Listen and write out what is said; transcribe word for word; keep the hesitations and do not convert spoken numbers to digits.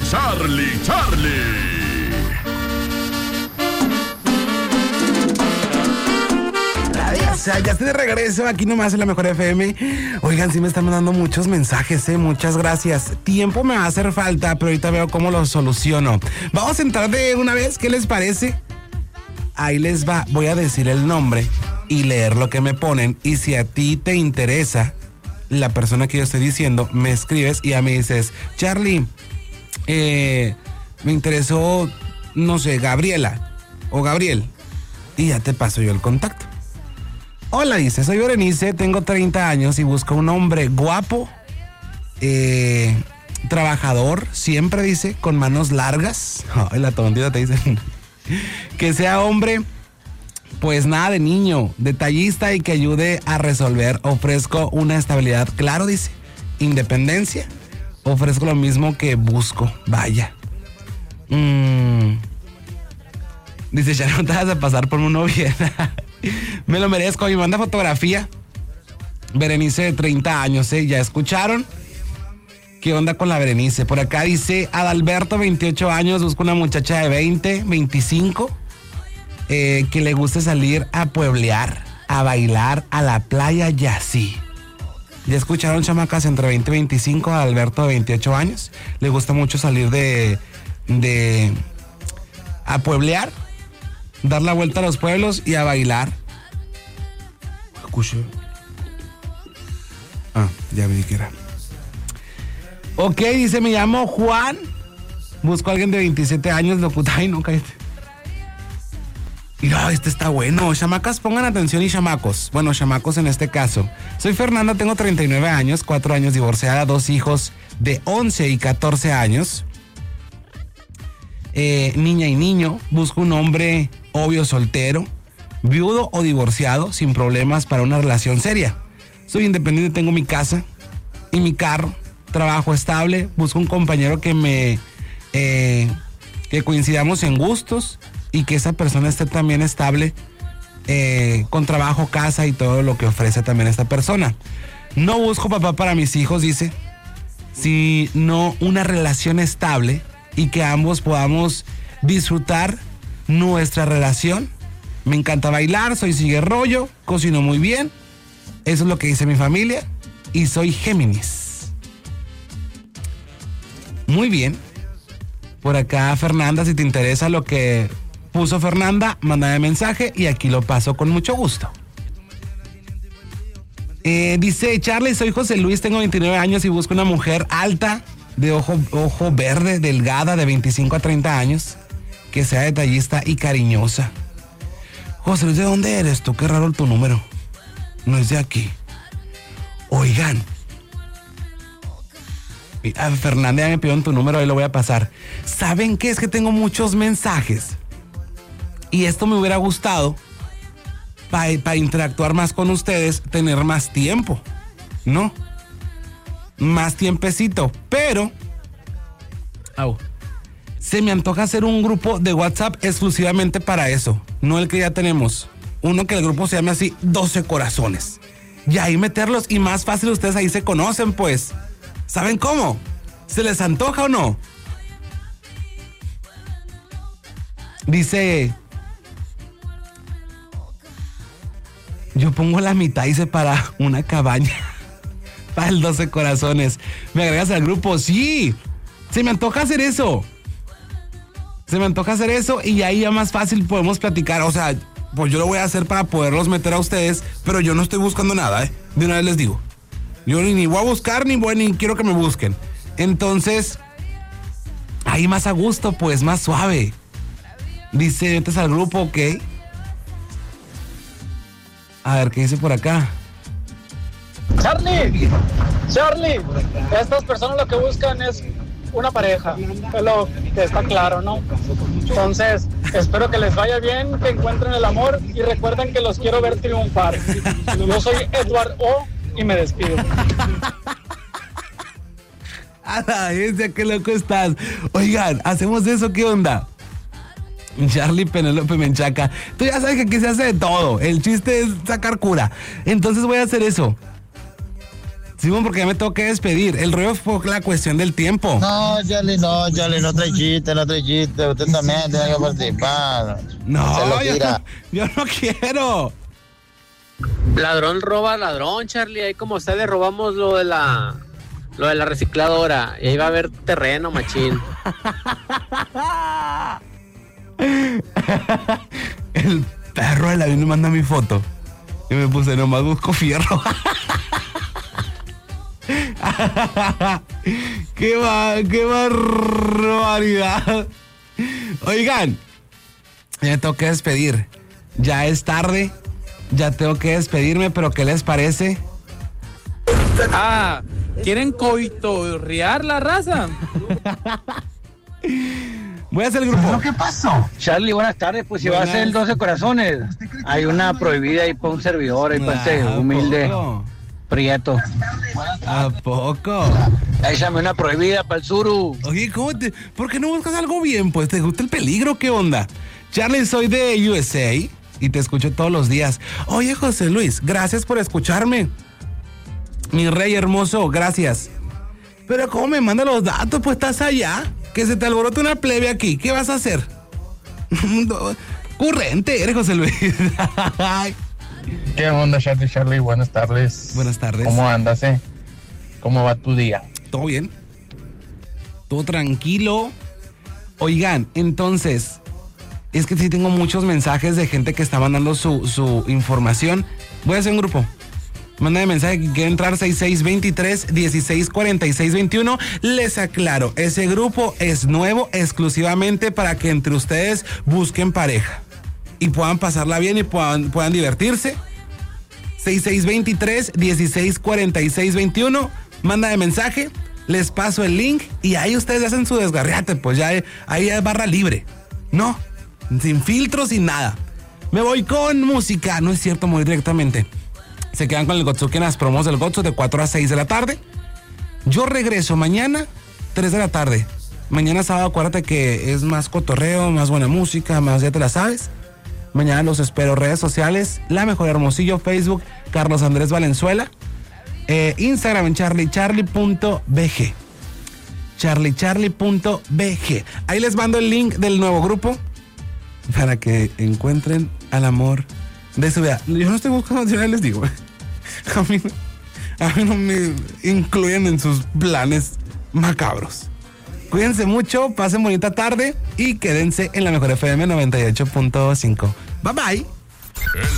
Charlie, Charlie. O sea, ya estoy de regreso aquí nomás en la Mejor F M. Oigan, sí me están mandando muchos mensajes, eh. Muchas gracias. Tiempo me va a hacer falta, pero ahorita veo cómo lo soluciono. Vamos a entrar de una vez, ¿qué les parece? Ahí les va, voy a decir el nombre y leer lo que me ponen. Y si a ti te interesa la persona que yo estoy diciendo, me escribes y ya me dices, Charlie, eh, me interesó, no sé, Gabriela o Gabriel. Y ya te paso yo el contacto. Hola, dice, soy Berenice, tengo treinta años y busco un hombre guapo, eh, trabajador, siempre dice, con manos largas. Ay, la tontita te dice. Que sea hombre, pues nada de niño, detallista y que ayude a resolver. Ofrezco una estabilidad, claro, dice, independencia. Ofrezco lo mismo que busco, vaya. Mm. Dice, ya no te vas a pasar por un novia. Me lo merezco. Y manda fotografía. Berenice de treinta años, ¿eh? ¿Ya escucharon? ¿Qué onda con la Berenice? Por acá dice Adalberto, veintiocho años, busca una muchacha de veinte, veinticinco, eh, que le guste salir a pueblear, a bailar, a la playa y así. ¿Ya escucharon, chamacas? Entre veinte y veinticinco, Adalberto de veintiocho años. Le gusta mucho salir de... de... a pueblear, dar la vuelta a los pueblos y a bailar. Escuche. Ah, ya vi que era. Ok, dice, me llamo Juan. Busco a alguien de veintisiete años, locuta. Ay, no, cállate. Mira, este está bueno. Chamacas, pongan atención y chamacos. Bueno, chamacos en este caso. Soy Fernanda, tengo treinta y nueve años, cuatro años divorciada, dos hijos de once y catorce años. Eh, niña y niño. Busco un hombre obvio soltero, viudo o divorciado, sin problemas para una relación seria. Soy independiente, tengo mi casa y mi carro, trabajo estable, busco un compañero que me eh, que coincidamos en gustos y que esa persona esté también estable, eh, con trabajo, casa y todo lo que ofrece también esta persona. No busco papá para mis hijos, dice, sino una relación estable y que ambos podamos disfrutar nuestra relación. Me encanta bailar, soy sigue rollo, cocino muy bien. Eso es lo que dice mi familia. Y soy Géminis. Muy bien. Por acá, Fernanda, si te interesa lo que puso Fernanda, mándame mensaje y aquí lo paso con mucho gusto. Eh, dice Charlie, soy José Luis, tengo veintinueve años y busco una mujer alta, de ojo, ojo verde, delgada, de veinticinco a treinta años, que sea detallista y cariñosa. José Luis, ¿de dónde eres tú? Qué raro tu número. No es de aquí. Oigan. A Fernanda ya me pidió tu número, ahí lo voy a pasar. ¿Saben qué? Es que tengo muchos mensajes. Y esto me hubiera gustado para pa interactuar más con ustedes, tener más tiempo, ¿no? Más tiempecito. Pero... Au. Se me antoja hacer un grupo de WhatsApp exclusivamente para eso. No el que ya tenemos. Uno que el grupo se llame así, doce corazones. Y ahí meterlos y más fácil ustedes ahí se conocen, pues. ¿Saben cómo? ¿Se les antoja o no? Dice... Yo pongo la mitad, dice, para una cabaña. Para el doce corazones. ¿Me agregas al grupo? Sí. Se me antoja hacer eso. Se me antoja hacer eso y ahí ya más fácil podemos platicar. O sea, pues yo lo voy a hacer para poderlos meter a ustedes, pero yo no estoy buscando nada, ¿eh? De una vez les digo. Yo ni, ni voy a buscar, ni voy, ni quiero que me busquen. Entonces, ahí más a gusto, pues, más suave. Dice, metes al grupo, ok. A ver, ¿qué dice por acá? Charlie, Charlie, estas personas lo que buscan es una pareja, es lo que está claro, ¿no? Entonces, espero que les vaya bien, que encuentren el amor y recuerden que los quiero ver triunfar. Yo soy Edward O y me despido. A la vez, qué loco estás. Oigan, ¿hacemos eso? ¿Qué onda? Charlie Penélope Menchaca. Tú ya sabes que aquí se hace de todo. El chiste es sacar cura. Entonces voy a hacer eso. Simón, porque ya me tengo que despedir. El rollo fue la cuestión del tiempo. No, Charlie, no, Charlie, no trae chiste, no trae chiste. Usted también tiene que participar. No, yo no, yo no quiero. Ladrón roba ladrón, Charlie. Ahí como ustedes robamos lo de la lo de la recicladora. Y ahí va a haber terreno, machín. El perro de la vida me manda mi foto. Y me puse, nomás busco fierro. qué, va, qué barbaridad. Oigan, ya me tengo que despedir. Ya es tarde. Ya tengo que despedirme, pero ¿qué les parece? Ah, ¿quieren coitorrear la raza? Voy a hacer el grupo. ¿Qué pasó? Charlie, buenas tardes. Pues si Buenas. va a ser el doce corazones, hay una prohibida ahí para un servidor, ahí para este Ah, ¿a humilde poco? prieto. ¿A poco? Échame una prohibida para el suru. Oye, ¿cómo te, ¿por qué no buscas algo bien? Pues, ¿te gusta el peligro? ¿Qué onda? Charlie, soy de U S A y te escucho todos los días. Oye, José Luis, gracias por escucharme. Mi rey hermoso, gracias. Pero ¿cómo me manda los datos? Pues estás allá. Que se te alborota una plebe aquí. ¿Qué vas a hacer? Currente eres, José Luis. ¿Qué onda, Charlie, Charlie? Buenas tardes. Buenas tardes. ¿Cómo andas, eh? ¿Cómo va tu día? ¿Todo bien? ¿Todo tranquilo? Oigan, entonces, es que sí tengo muchos mensajes de gente que está mandando su, su información. Voy a hacer un grupo. Manda de mensaje que quiere entrar seis seis dos tres, uno seis cuatro seis dos uno. Les aclaro, ese grupo es nuevo exclusivamente para que entre ustedes busquen pareja y puedan pasarla bien y puedan, puedan divertirse. seis seis dos tres, uno seis cuatro seis dos uno. Manda de mensaje, les paso el link y ahí ustedes hacen su desgarriate, pues ya hay, ahí hay barra libre. No, sin filtros, sin nada. Me voy con música, no es cierto, muy directamente. Se quedan con el Gotsuki en las promos del Gotsu de cuatro a seis de la tarde. Yo regreso mañana, tres de la tarde. Mañana sábado, acuérdate que es más cotorreo, más buena música, más ya te la sabes. Mañana los espero. Redes sociales, La Mejor Hermosillo, Facebook, Carlos Andrés Valenzuela. Eh, Instagram en charlie charlie punto b g. charlie charlie punto b g. Ahí les mando el link del nuevo grupo para que encuentren al amor de su vida. Yo no estoy buscando, ya les digo. A mí, a mí no me incluyen en sus planes macabros. Cuídense mucho, pasen bonita tarde y quédense en La Mejor F M noventa y ocho punto cinco. Bye bye.